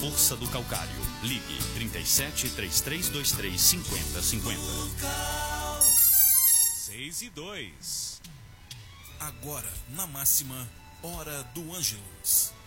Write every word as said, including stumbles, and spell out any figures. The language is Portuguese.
força do calcário. Ligue trinta e sete, três três dois três, cinquenta cinquenta. seis e dois. Agora, na máxima, Hora do Ângelus.